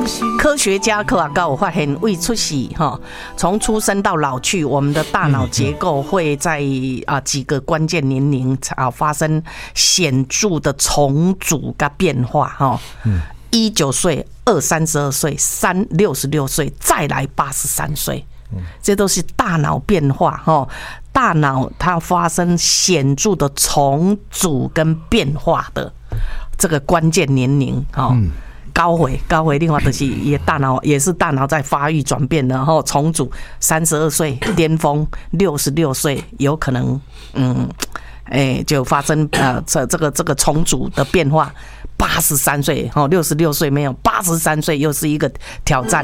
科学家有发现，未出世从出生到老去，我们的大脑结构会在几个关键年龄发生显著的重组跟变化19岁、32岁、66岁，再来83岁，这都是大脑变化大脑它发生显著的重组跟变化的这个关键年龄高回，另外就是也大脑也是大脑在发育转变的重组，32岁巅峰，66岁有可能就发生这个重组的变化，83岁66岁没有，83岁又是一个挑战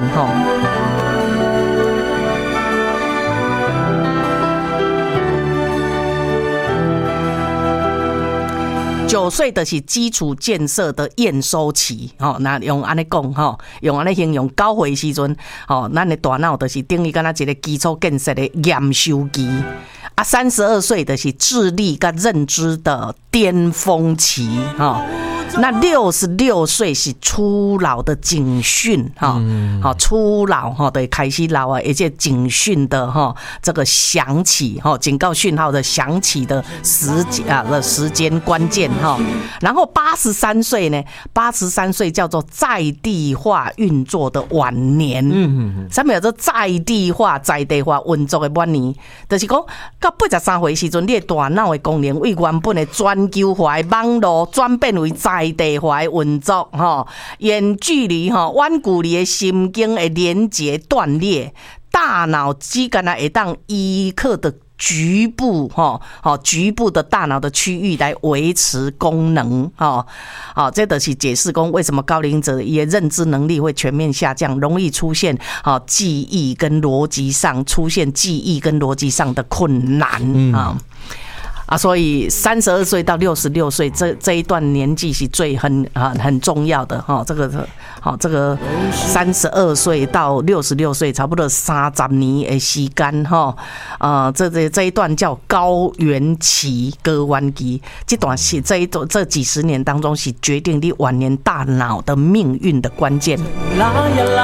9岁的是基础建设的验收期那用安尼讲用安尼形容9岁时阵咱的大脑就是等于敢若一个基础建设的验收期32岁的是智力跟认知的巅峰期那66岁是初老的警讯初老的开始老而且警讯的这个响起警告讯号的响起的时间关键然后83岁呢，83岁叫做在地化运作的晚年什么叫做在地化运作的晚年，就是讲到83岁时阵，你的大脑的功能为原本的全球化的网络转变为在地化的运作远距离远距离的神经的连接断裂，大脑只敢会当依靠的局部的大脑的区域来维持功能这就是解释说为什么高龄者也认知能力会全面下降，容易出现记忆跟逻辑上的困难所以32岁到66岁这一段年纪是最很重要的这个32岁到66岁差不多30年的时间这一段叫高原期这段是这几十年当中是决定你晚年大脑的命运的关键。